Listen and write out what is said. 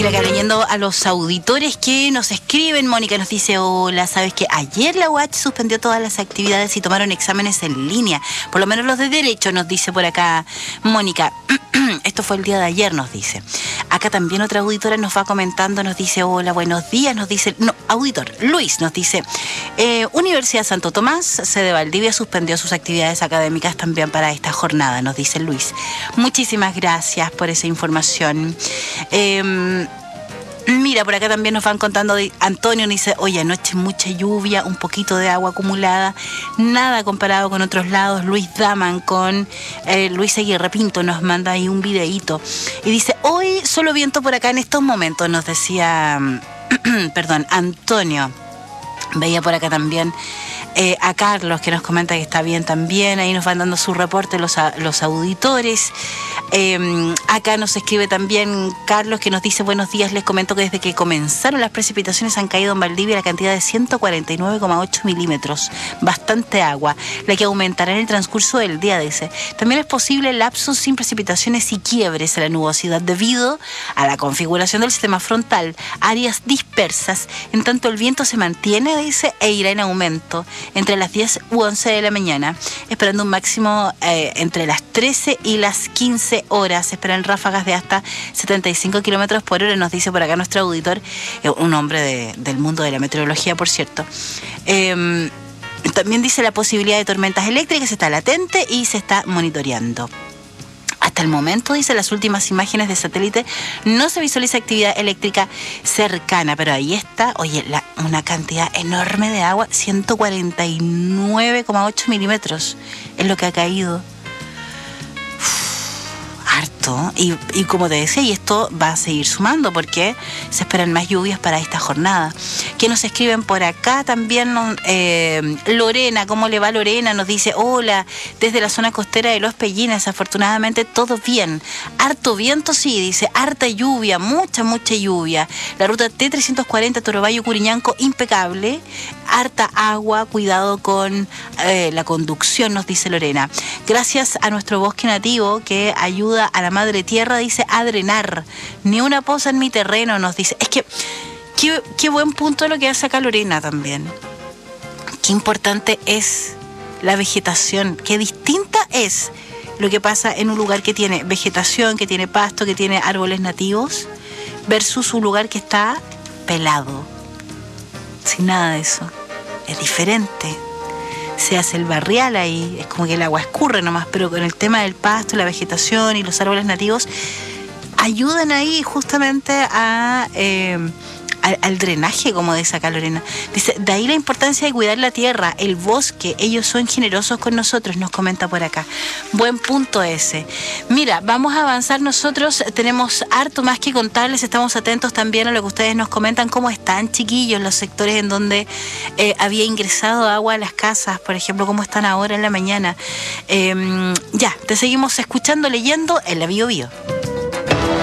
ir acá leyendo a los auditores que nos escriben. Mónica nos dice: hola, ¿sabes que ayer la UH suspendió todas las actividades y tomaron exámenes en línea? Por lo menos los de derecho, nos dice por acá Mónica. Esto fue el día de ayer, nos dice. Acá también otra auditora nos va comentando, nos dice: hola, buenos días, nos dice, no, auditor, Luis nos dice: Universidad Santo Tomás, sede Valdivia, suspendió sus actividades académicas también para esta jornada, nos dice Luis. Muchísimas gracias por esa información. Mira, por acá también nos van contando, Antonio nos dice: oye, anoche mucha lluvia, un poquito de agua acumulada, nada comparado con otros lados. Luis Daman con Luis Aguirre Pinto nos manda ahí un videíto y dice: hoy solo viento por acá en estos momentos, nos decía perdón, Antonio. Veía por acá también a Carlos, que nos comenta que está bien también. Ahí nos van dando su reporte los auditores. Acá nos escribe también Carlos, que nos dice: buenos días, les comento que desde que comenzaron las precipitaciones han caído en Valdivia la cantidad de 149,8 milímetros. Bastante agua, la que aumentará en el transcurso del día, dice. También es posible lapsos sin precipitaciones y quiebres a la nubosidad debido a la configuración del sistema frontal, áreas dispersas. En tanto el viento se mantiene, dice, e irá en aumento entre las 10 u 11 de la mañana, esperando un máximo entre las 13 y las 15 horas. Esperan ráfagas de hasta 75 kilómetros por hora, nos dice por acá nuestro auditor, un hombre del mundo de la meteorología, por cierto. También dice: la posibilidad de tormentas eléctricas está latente y se está monitoreando. Hasta el momento, dice, las últimas imágenes de satélite no se visualiza actividad eléctrica cercana, pero ahí está, oye, una cantidad enorme de agua, 149,8 milímetros es lo que ha caído. Harto. Y como te decía, y esto va a seguir sumando porque se esperan más lluvias para esta jornada. Que nos escriben por acá también, Lorena, ¿cómo le va Lorena? Nos dice: hola, desde la zona costera de Los Pellines, afortunadamente todo bien. Harto viento, sí, dice, harta lluvia, mucha lluvia. La ruta T340 Torobayo Curiñanco, impecable. Harta agua, cuidado con la conducción, nos dice Lorena. Gracias a nuestro bosque nativo que ayuda a la madre tierra, dice, a drenar. Ni una poza en mi terreno, nos dice. Es que qué buen punto lo que hace acá Lorena también. Qué importante es la vegetación, qué distinta es lo que pasa en un lugar que tiene vegetación, que tiene pasto, que tiene árboles nativos, versus un lugar que está pelado, sin nada de eso. Es diferente. Se hace el barrial ahí, es como que el agua escurre nomás, pero con el tema del pasto, la vegetación y los árboles nativos ayudan ahí justamente al drenaje, como dice acá Lorena. Dice: de ahí la importancia de cuidar la tierra, el bosque, ellos son generosos con nosotros, nos comenta por acá. Buen punto ese. Mira, vamos a avanzar nosotros, tenemos harto más que contarles, estamos atentos también a lo que ustedes nos comentan, cómo están, chiquillos, los sectores en donde había ingresado agua a las casas, por ejemplo, cómo están ahora en la mañana. Ya, te seguimos escuchando, leyendo en la Bio Bio.